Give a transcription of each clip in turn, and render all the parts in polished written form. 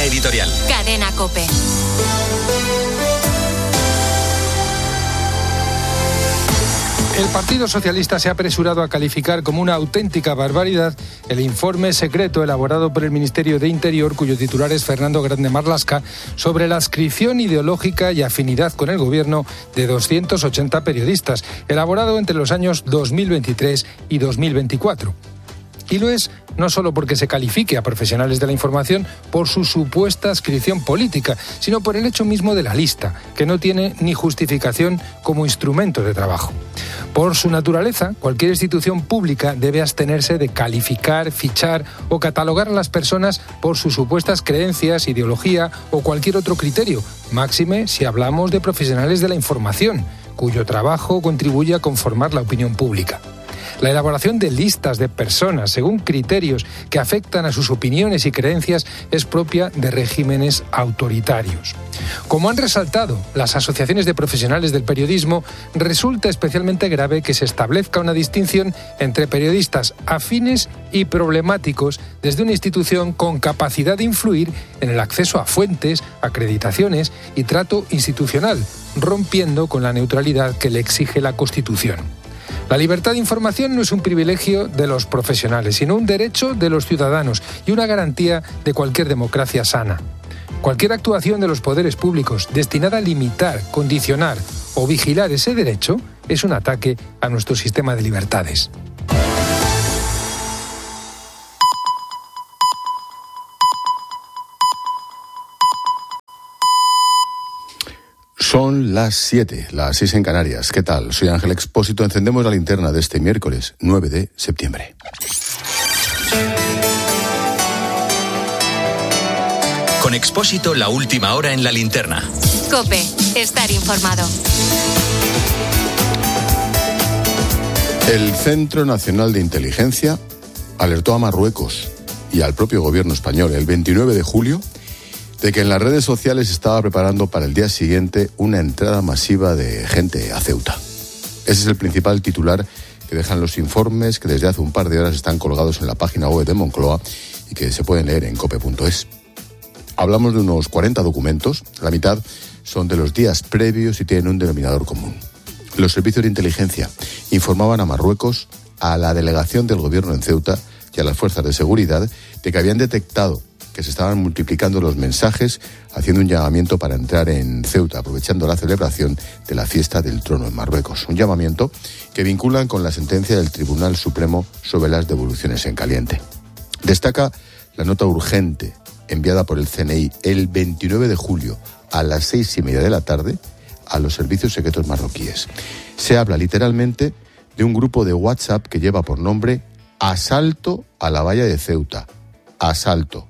editorial. Cadena COPE. El Partido Socialista se ha apresurado a calificar como una auténtica barbaridad el informe secreto elaborado por el Ministerio de Interior, cuyo titular es Fernando Grande Marlaska, sobre la adscripción ideológica y afinidad con el gobierno de 280 periodistas, elaborado entre los años 2023 y 2024. Y lo es no solo porque se califique a profesionales de la información por su supuesta adscripción política, sino por el hecho mismo de la lista, que no tiene ni justificación como instrumento de trabajo. Por su naturaleza, cualquier institución pública debe abstenerse de calificar, fichar o catalogar a las personas por sus supuestas creencias, ideología o cualquier otro criterio, máxime si hablamos de profesionales de la información, cuyo trabajo contribuye a conformar la opinión pública. La elaboración de listas de personas según criterios que afectan a sus opiniones y creencias es propia de regímenes autoritarios. Como han resaltado las asociaciones de profesionales del periodismo, resulta especialmente grave que se establezca una distinción entre periodistas afines y problemáticos desde una institución con capacidad de influir en el acceso a fuentes, acreditaciones y trato institucional, rompiendo con la neutralidad que le exige la Constitución. La libertad de información no es un privilegio de los profesionales, sino un derecho de los ciudadanos y una garantía de cualquier democracia sana. Cualquier actuación de los poderes públicos destinada a limitar, condicionar o vigilar ese derecho es un ataque a nuestro sistema de libertades. Son las 7, las 6 en Canarias. ¿Qué tal? Soy Ángel Expósito. Encendemos la linterna de este miércoles 9 de septiembre. Con Expósito, la última hora en la linterna. COPE, estar informado. El Centro Nacional de Inteligencia alertó a Marruecos y al propio gobierno español el 29 de julio de que en las redes sociales se estaba preparando para el día siguiente una entrada masiva de gente a Ceuta. Ese es el principal titular que dejan los informes que desde hace un par de horas están colgados en la página web de Moncloa y que se pueden leer en cope.es. Hablamos de unos 40 documentos, la mitad son de los días previos y tienen un denominador común. Los servicios de inteligencia informaban a Marruecos, a la delegación del gobierno en Ceuta y a las fuerzas de seguridad de que habían detectado que se estaban multiplicando los mensajes haciendo un llamamiento para entrar en Ceuta, aprovechando la celebración de la fiesta del trono en Marruecos. Un llamamiento que vinculan con la sentencia del Tribunal Supremo sobre las devoluciones en caliente. Destaca la nota urgente enviada por el CNI el 29 de julio a las 6:30 de la tarde a los servicios secretos marroquíes. Se habla literalmente de un grupo de WhatsApp que lleva por nombre Asalto a la valla de Ceuta. Asalto.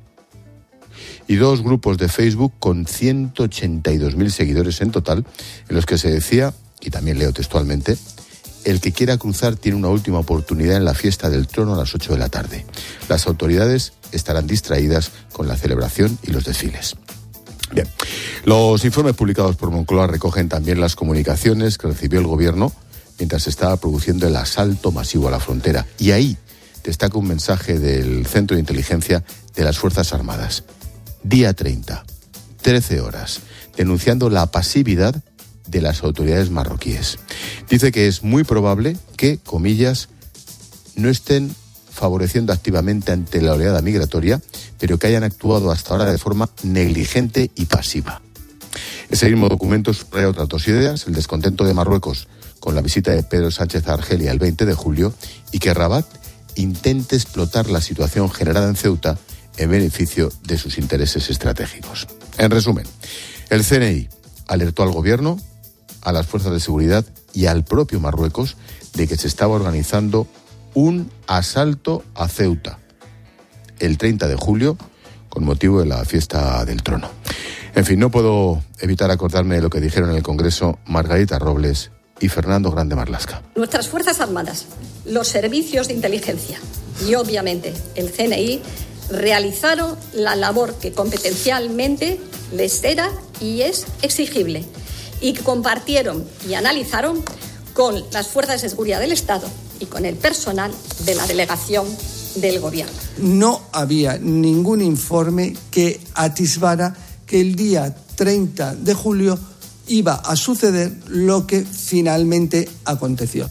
Y dos grupos de Facebook con 182.000 seguidores en total, en los que se decía, y también leo textualmente, el que quiera cruzar tiene una última oportunidad en la fiesta del trono a las 8 de la tarde. Las autoridades estarán distraídas con la celebración y los desfiles. Bien, los informes publicados por Moncloa recogen también las comunicaciones que recibió el gobierno mientras se estaba produciendo el asalto masivo a la frontera. Y ahí destaca un mensaje del Centro de Inteligencia de las Fuerzas Armadas. Día 30, 13 horas, denunciando la pasividad de las autoridades marroquíes. Dice que es muy probable que, comillas, no estén favoreciendo activamente ante la oleada migratoria, pero que hayan actuado hasta ahora de forma negligente y pasiva. Ese mismo documento subraya otras dos ideas: el descontento de Marruecos con la visita de Pedro Sánchez a Argelia el 20 de julio y que Rabat intente explotar la situación generada en Ceuta en beneficio de sus intereses estratégicos. En resumen, el CNI alertó al gobierno, a las fuerzas de seguridad y al propio Marruecos de que se estaba organizando un asalto a Ceuta el 30 de julio con motivo de la fiesta del trono. En fin, no puedo evitar acordarme de lo que dijeron en el Congreso Margarita Robles y Fernando Grande Marlaska. Nuestras Fuerzas Armadas, los servicios de inteligencia y obviamente el CNI realizaron la labor que competencialmente les era y es exigible y que compartieron y analizaron con las fuerzas de seguridad del Estado y con el personal de la delegación del Gobierno. No había ningún informe que atisbara que el día 30 de julio iba a suceder lo que finalmente aconteció.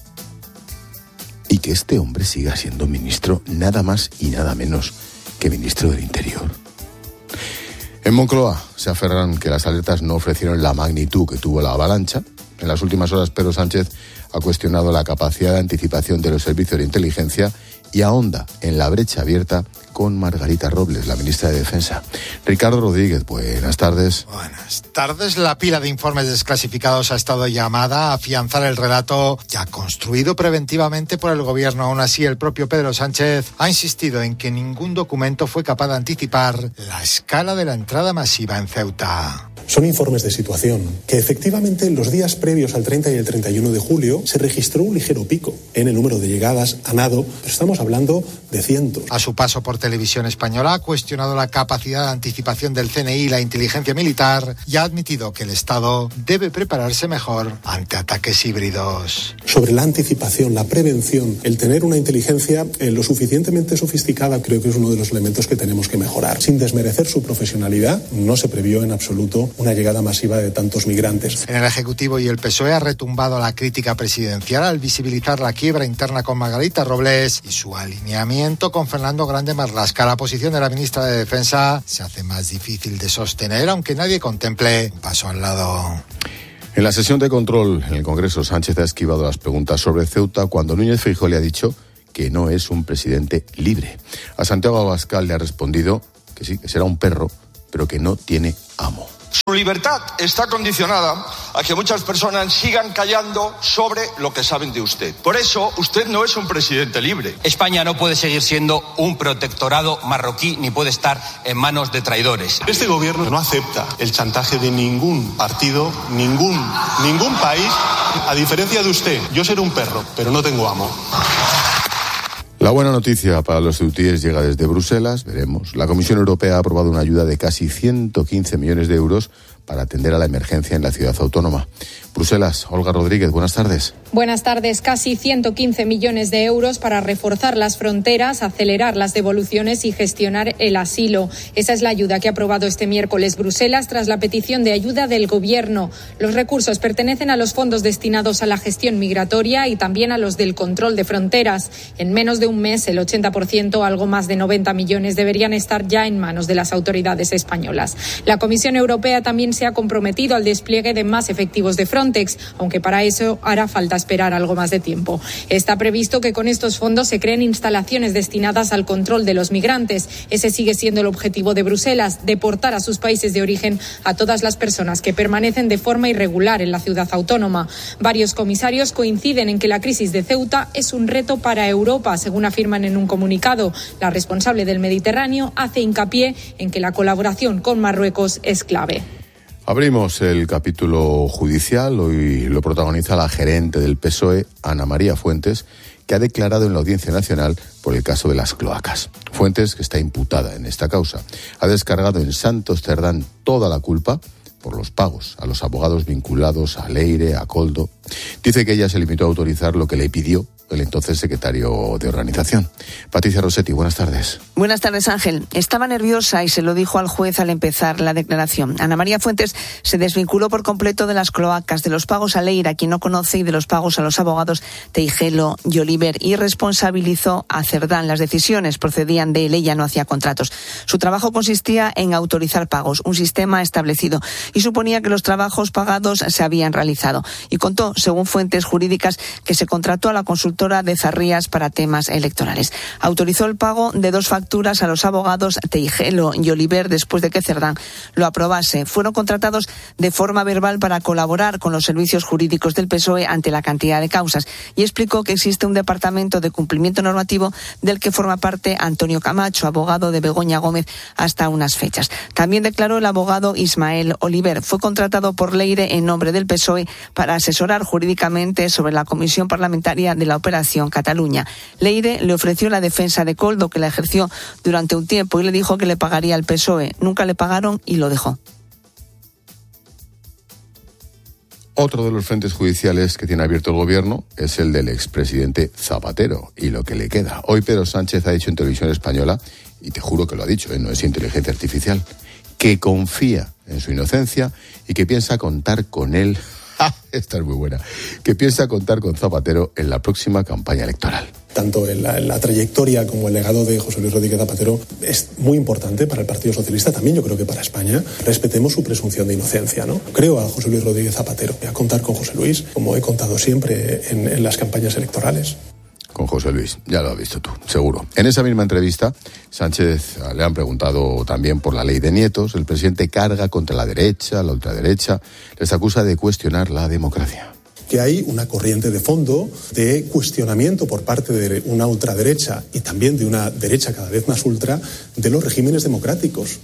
Y que este hombre siga siendo ministro nada más y nada menos que ministro del Interior. En Moncloa se aferran que las alertas no ofrecieron la magnitud que tuvo la avalancha. En las últimas horas, Pedro Sánchez ha cuestionado la capacidad de anticipación de los servicios de inteligencia y ahonda en la brecha abierta con Margarita Robles, la ministra de Defensa. Ricardo Rodríguez, buenas tardes. Buenas tardes. La pila de informes desclasificados ha estado llamada a afianzar el relato ya construido preventivamente por el Gobierno. Aún así, el propio Pedro Sánchez ha insistido en que ningún documento fue capaz de anticipar la escala de la entrada masiva en Ceuta. Son informes de situación que efectivamente en los días previos al 30 y el 31 de julio se registró un ligero pico en el número de llegadas a nado, pero estamos hablando de cientos. A su paso por Televisión Española ha cuestionado la capacidad de anticipación del CNI y la inteligencia militar y ha admitido que el Estado debe prepararse mejor ante ataques híbridos. Sobre la anticipación, la prevención, el tener una inteligencia lo suficientemente sofisticada creo que es uno de los elementos que tenemos que mejorar. Sin desmerecer su profesionalidad, no se previó en absoluto una llegada masiva de tantos migrantes. En el Ejecutivo y el PSOE ha retumbado la crítica presidencial al visibilizar la quiebra interna con Margarita Robles y su alineamiento con Fernando Grande Marlaska. La posición de la ministra de Defensa se hace más difícil de sostener, aunque nadie contemple un paso al lado. En la sesión de control en el Congreso, Sánchez ha esquivado las preguntas sobre Ceuta cuando Núñez Feijóo le ha dicho que no es un presidente libre. A Santiago Abascal le ha respondido que sí, que será un perro, pero que no tiene amo. Su libertad está condicionada a que muchas personas sigan callando sobre lo que saben de usted. Por eso, usted no es un presidente libre. España no puede seguir siendo un protectorado marroquí ni puede estar en manos de traidores. Este gobierno no acepta el chantaje de ningún partido, ningún país. A diferencia de usted, yo seré un perro, pero no tengo amo. La buena noticia para los ceutíes llega desde Bruselas, veremos. La Comisión Europea ha aprobado una ayuda de casi 115 millones de euros para atender a la emergencia en la ciudad autónoma. Bruselas, Olga Rodríguez, buenas tardes. Buenas tardes. Casi 115 millones de euros para reforzar las fronteras, acelerar las devoluciones y gestionar el asilo. Esa es la ayuda que ha aprobado este miércoles Bruselas tras la petición de ayuda del Gobierno. Los recursos pertenecen a los fondos destinados a la gestión migratoria y también a los del control de fronteras. En menos de un mes, el 80%, algo más de 90 millones, deberían estar ya en manos de las autoridades españolas. La Comisión Europea también se ha comprometido al despliegue de más efectivos de Frontex, aunque para eso hará falta esperar algo más de tiempo. Está previsto que con estos fondos se creen instalaciones destinadas al control de los migrantes. Ese sigue siendo el objetivo de Bruselas, deportar a sus países de origen a todas las personas que permanecen de forma irregular en la ciudad autónoma. Varios comisarios coinciden en que la crisis de Ceuta es un reto para Europa, según afirman en un comunicado. La responsable del Mediterráneo hace hincapié en que la colaboración con Marruecos es clave. Abrimos el capítulo judicial. Hoy lo protagoniza la gerente del PSOE, Ana María Fuentes, que ha declarado en la Audiencia Nacional por el caso de las cloacas. Fuentes, que está imputada en esta causa, ha descargado en Santos Cerdán toda la culpa por los pagos a los abogados vinculados a Leire, a Koldo. Dice que ella se limitó a autorizar lo que le pidió el entonces secretario de organización. Patricia Rossetti, buenas tardes. Buenas tardes, Ángel. Estaba nerviosa y se lo dijo al juez al empezar la declaración. Ana María Fuentes se desvinculó por completo de las cloacas, de los pagos a Leire, a quien no conoce, y de los pagos a los abogados Teijelo y Oliver, y responsabilizó a Cerdán. Las decisiones procedían de él, ella no hacía contratos. Su trabajo consistía en autorizar pagos, un sistema establecido, y suponía que los trabajos pagados se habían realizado. Y contó, según fuentes jurídicas, que se contrató a la consultora de Zarrías para temas electorales. Autorizó el pago de 2 facturas a los abogados Teijelo y Oliver después de que Cerdán lo aprobase. Fueron contratados de forma verbal para colaborar con los servicios jurídicos del PSOE ante la cantidad de causas, y explicó que existe un departamento de cumplimiento normativo del que forma parte Antonio Camacho, abogado de Begoña Gómez hasta unas fechas. También declaró el abogado Ismael Oliver. Fue contratado por Leire en nombre del PSOE para asesorar jurídicamente sobre la comisión parlamentaria de la Operación Cataluña. Leire le ofreció la defensa de Koldo, que la ejerció durante un tiempo, y le dijo que le pagaría al PSOE. Nunca le pagaron y lo dejó. Otro de los frentes judiciales que tiene abierto el gobierno es el del expresidente Zapatero y lo que le queda. Hoy Pedro Sánchez ha dicho en Televisión Española, y te juro que lo ha dicho, no es inteligencia artificial, que confía en su inocencia y que piensa contar con él, esta es muy buena, que piensa contar con Zapatero en la próxima campaña electoral. Tanto en la trayectoria como el legado de José Luis Rodríguez Zapatero es muy importante para el Partido Socialista, también yo creo que para España. Respetemos su presunción de inocencia, ¿no? Creo a José Luis Rodríguez Zapatero, a contar con José Luis, como he contado siempre en las campañas electorales. Con José Luis, ya lo has visto tú, seguro. En esa misma entrevista, Sánchez le han preguntado también por la ley de nietos. El presidente carga contra la derecha, la ultraderecha, les acusa de cuestionar la democracia. Que hay una corriente de fondo de cuestionamiento por parte de una ultraderecha y también de una derecha cada vez más ultra de los regímenes democráticos.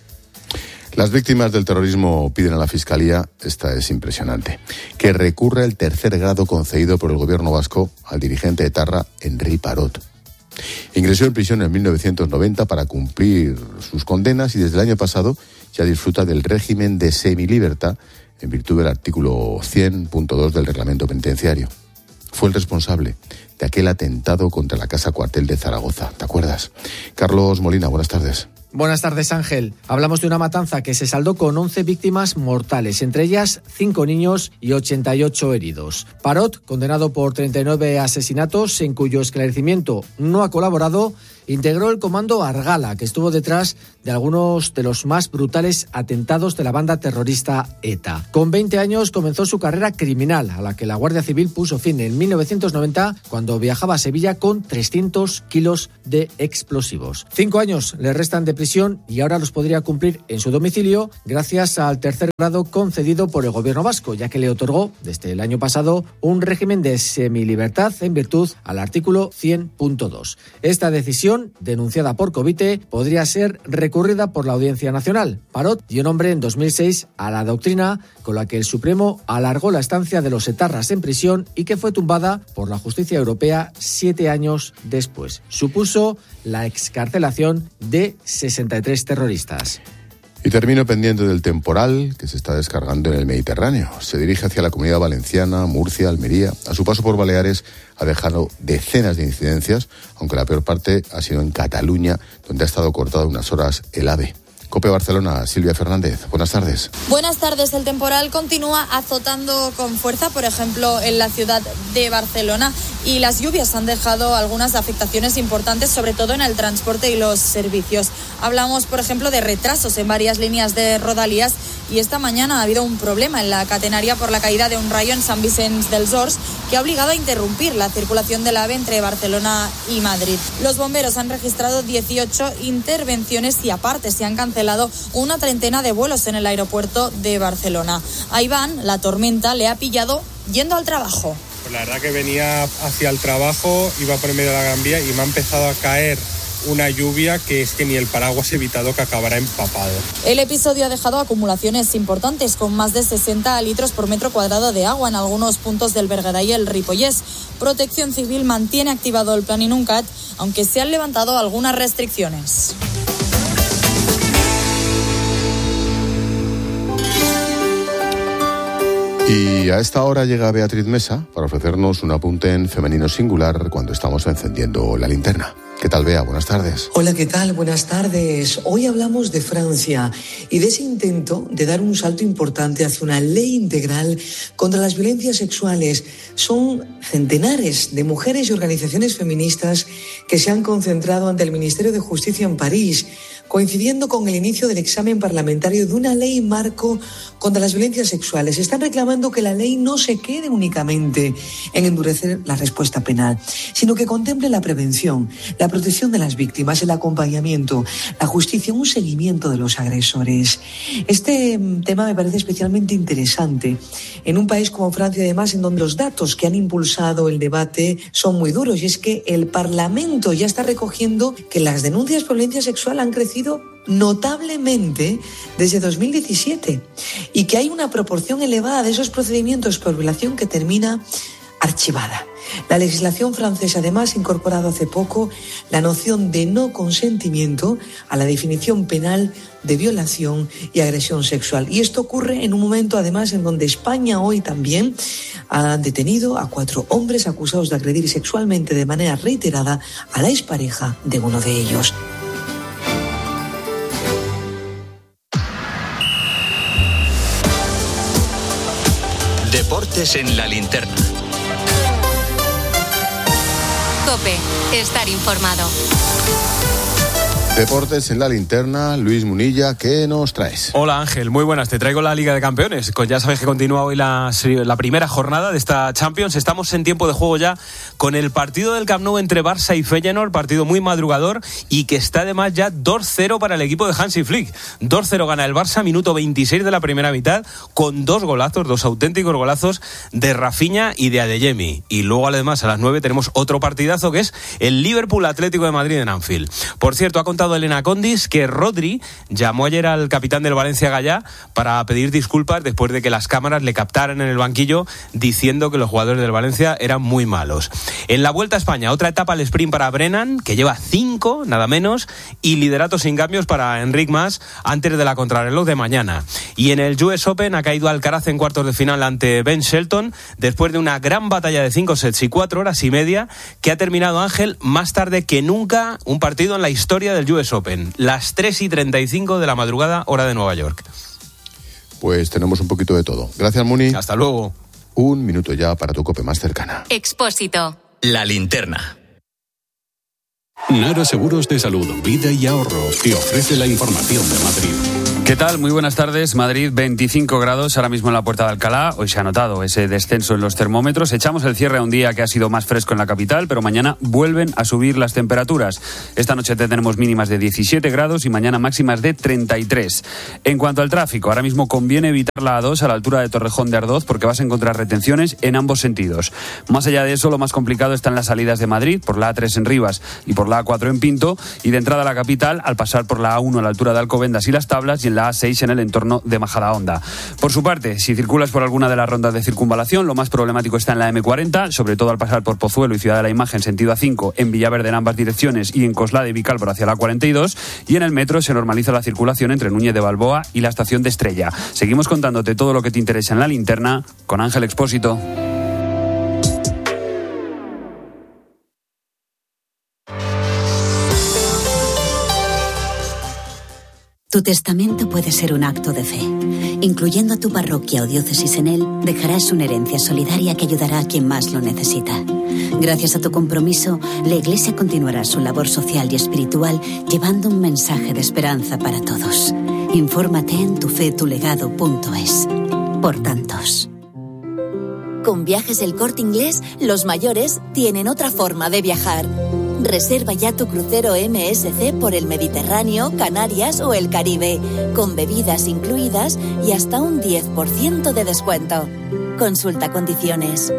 Las víctimas del terrorismo piden a la Fiscalía, esta es impresionante, que recurra el tercer grado concedido por el gobierno vasco al dirigente etarra Henri Parot. Ingresó en prisión en 1990 para cumplir sus condenas y desde el año pasado ya disfruta del régimen de semilibertad en virtud del artículo 100.2 del reglamento penitenciario. Fue el responsable de aquel atentado contra la Casa Cuartel de Zaragoza, ¿te acuerdas? Carlos Molina, buenas tardes. Buenas tardes, Ángel. Hablamos de una matanza que se saldó con 11 víctimas mortales, entre ellas 5 niños y 88 heridos. Parot, condenado por 39 asesinatos, en cuyo esclarecimiento no ha colaborado, integró el comando Argala, que estuvo detrás de algunos de los más brutales atentados de la banda terrorista ETA. Con 20 años comenzó su carrera criminal, a la que la Guardia Civil puso fin en 1990, cuando viajaba a Sevilla con 300 kilos de explosivos. 5 años le restan de prisión y ahora los podría cumplir en su domicilio gracias al tercer grado concedido por el gobierno vasco, ya que le otorgó desde el año pasado un régimen de semilibertad en virtud al artículo 100.2. Esta decisión, denunciada por Covite, podría ser recurrida por la Audiencia Nacional. Parot dio nombre en 2006 a la doctrina con la que el Supremo alargó la estancia de los etarras en prisión y que fue tumbada por la justicia europea 7 años después. Supuso la excarcelación de 63 terroristas. Y termino pendiente del temporal que se está descargando en el Mediterráneo. Se dirige hacia la Comunidad Valenciana, Murcia, Almería. A su paso por Baleares ha dejado decenas de incidencias, aunque la peor parte ha sido en Cataluña, donde ha estado cortado unas horas el AVE. COPE Barcelona, Silvia Fernández. Buenas tardes. Buenas tardes. El temporal continúa azotando con fuerza, por ejemplo, en la ciudad de Barcelona, y las lluvias han dejado algunas afectaciones importantes, sobre todo en el transporte y los servicios. Hablamos, por ejemplo, de retrasos en varias líneas de Rodalies, y esta mañana ha habido un problema en la catenaria por la caída de un rayo en Sant Vicenç dels Horts que ha obligado a interrumpir la circulación del AVE entre Barcelona y Madrid. Los bomberos han registrado 18 intervenciones y aparte se han cancelado una treintena de vuelos en el aeropuerto de Barcelona. A Iván, la tormenta le ha pillado yendo al trabajo. Pues la verdad que venía hacia el trabajo, iba por el medio de la Gran Vía y me ha empezado a caer una lluvia que es que ni el paraguas ha evitado que acabara empapado. El episodio ha dejado acumulaciones importantes, con más de 60 litros por metro cuadrado de agua en algunos puntos del Berguedà y el Ripollès. Protección Civil mantiene activado el plan Inuncat, aunque se han levantado algunas restricciones. Y a esta hora llega Beatriz Mesa para ofrecernos un apunte en femenino singular cuando estamos encendiendo la linterna. ¿Qué tal, Bea? Buenas tardes. Hola, ¿qué tal? Buenas tardes. Hoy hablamos de Francia y de ese intento de dar un salto importante hacia una ley integral contra las violencias sexuales. Son centenares de mujeres y organizaciones feministas que se han concentrado ante el Ministerio de Justicia en París, coincidiendo con el inicio del examen parlamentario de una ley marco contra las violencias sexuales. Están reclamando que la ley no se quede únicamente en endurecer la respuesta penal, sino que contemple la prevención, la protección de las víctimas, el acompañamiento, la justicia, un seguimiento de los agresores. Este tema me parece especialmente interesante en un país como Francia, además, en donde los datos que han impulsado el debate son muy duros, y es que el Parlamento ya está recogiendo que las denuncias por violencia sexual han crecido notablemente desde 2017 y que hay una proporción elevada de esos procedimientos por violación que termina archivada. La legislación francesa además ha incorporado hace poco la noción de no consentimiento a la definición penal de violación y agresión sexual. Y esto ocurre en un momento además en donde España hoy también ha detenido a 4 hombres acusados de agredir sexualmente de manera reiterada a la expareja de uno de ellos. Deportes en la linterna. COPE. Estar informado. Deportes en la linterna, Luis Munilla, ¿qué nos traes? Hola Ángel, muy buenas, te traigo la Liga de Campeones. Ya sabéis que continúa hoy la primera jornada de esta Champions. Estamos en tiempo de juego ya con el partido del Camp Nou entre Barça y Feyenoord, partido muy madrugador y que está además ya 2-0 para el equipo de Hansi Flick. 2-0 gana el Barça, minuto 26 de la primera mitad, con 2 golazos, 2 auténticos golazos de Rafinha y de Adeyemi. Y luego además a las 9 tenemos otro partidazo que es el Liverpool Atlético de Madrid en Anfield. Por cierto, ha contado Elena Condis que Rodri llamó ayer al capitán del Valencia Gallá para pedir disculpas después de que las cámaras le captaran en el banquillo diciendo que los jugadores del Valencia eran muy malos. En la Vuelta a España, otra etapa al sprint para Brennan, que lleva 5, nada menos, y liderato sin cambios para Enric Mas antes de la contrarreloj de mañana. Y en el US Open ha caído Alcaraz en cuartos de final ante Ben Shelton después de una gran batalla de 5 sets y 4 horas y media que ha terminado, Ángel, más tarde que nunca un partido en la historia del US Open, las 3:35 de la madrugada, hora de Nueva York. Pues tenemos un poquito de todo. Gracias, Muni. Hasta luego. Un minuto ya para tu COPE más cercana. Expósito. La linterna. Nara Seguros de Salud, Vida y Ahorro te ofrece la información de Madrid. ¿Qué tal? Muy buenas tardes. Madrid, 25 grados ahora mismo en la Puerta de Alcalá. Hoy se ha notado ese descenso en los termómetros. Echamos el cierre a un día que ha sido más fresco en la capital, pero mañana vuelven a subir las temperaturas. Esta noche tenemos mínimas de 17 grados y mañana máximas de 33. En cuanto al tráfico, ahora mismo conviene evitar la A2 a la altura de Torrejón de Ardoz porque vas a encontrar retenciones en ambos sentidos. Más allá de eso, lo más complicado están las salidas de Madrid, por la A3 en Rivas y por la A4 en Pinto, y de entrada a la capital al pasar por la A1 a la altura de Alcobendas y Las Tablas y en la A6 en el entorno de Majadahonda. Por su parte, si circulas por alguna de las rondas de circunvalación, lo más problemático está en la M40, sobre todo al pasar por Pozuelo y Ciudad de la Imagen sentido A5, en Villaverde en ambas direcciones y en Coslada y Vicálvaro hacia la 42, y en el metro se normaliza la circulación entre Núñez de Balboa y la estación de Estrella. Seguimos contándote todo lo que te interesa en la linterna con Ángel Expósito. Tu testamento puede ser un acto de fe. Incluyendo a tu parroquia o diócesis en él, dejarás una herencia solidaria que ayudará a quien más lo necesita. Gracias a tu compromiso, la Iglesia continuará su labor social y espiritual llevando un mensaje de esperanza para todos. Infórmate en tufetulegado.es. Por tantos. Con Viajes El Corte Inglés, los mayores tienen otra forma de viajar. Reserva ya tu crucero MSC por el Mediterráneo, Canarias o el Caribe, con bebidas incluidas y hasta un 10% de descuento. Consulta condiciones.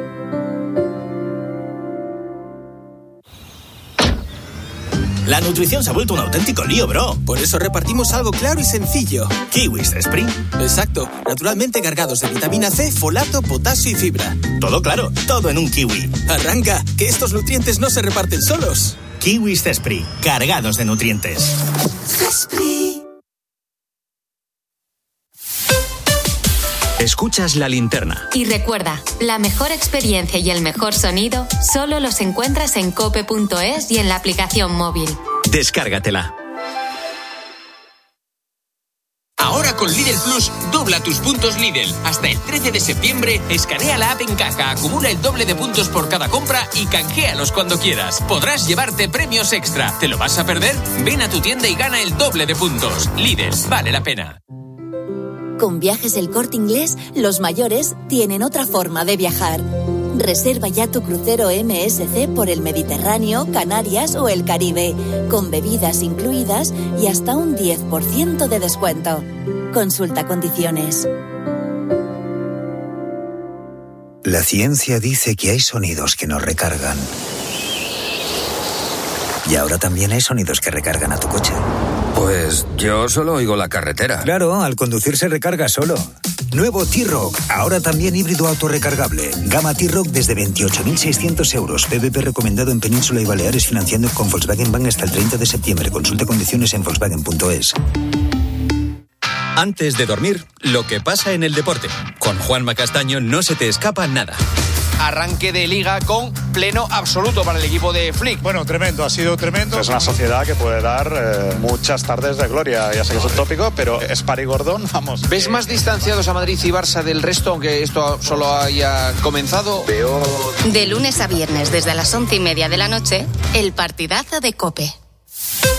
La nutrición se ha vuelto un auténtico lío, bro. Por eso repartimos algo claro y sencillo. Kiwis Spring. Exacto. Naturalmente cargados de vitamina C, folato, potasio y fibra. Todo claro, todo en un kiwi. Arranca, que estos nutrientes no se reparten solos. Kiwis Spring. Cargados de nutrientes. Escuchas la linterna. Y recuerda, la mejor experiencia y el mejor sonido solo los encuentras en cope.es y en la aplicación móvil. Descárgatela. Ahora con Lidl Plus, dobla tus puntos Lidl. Hasta el 13 de septiembre, escanea la app en caja, acumula el doble de puntos por cada compra y canjealos cuando quieras. Podrás llevarte premios extra. ¿Te lo vas a perder? Ven a tu tienda y gana el doble de puntos. Lidl, vale la pena. Con Viajes El Corte Inglés, los mayores tienen otra forma de viajar. Reserva ya tu crucero MSC por el Mediterráneo, Canarias o el Caribe, con bebidas incluidas y hasta un 10% de descuento. Consulta condiciones. La ciencia dice que hay sonidos que nos recargan. Y ahora también hay sonidos que recargan a tu coche. Pues yo solo oigo la carretera. Claro, al conducir se recarga solo. Nuevo T-Roc, ahora también híbrido autorrecargable. Gama T-Roc desde 28.600 euros. PVP recomendado en Península y Baleares, financiando con Volkswagen Bank hasta el 30 de septiembre. Consulta condiciones en Volkswagen.es. Antes de dormir, lo que pasa en el deporte. Con Juanma Castaño no se te escapa nada. Arranque de liga con pleno absoluto para el equipo de Flick. Bueno, tremendo, ha sido tremendo. Es una sociedad que puede dar muchas tardes de gloria. Ya sé que es un tópico, pero Spar y Gordón, vamos. ¿Ves más distanciados a Madrid y Barça del resto, aunque esto solo haya comenzado? De lunes a viernes, desde las 11:30 de la noche, el partidazo de COPE.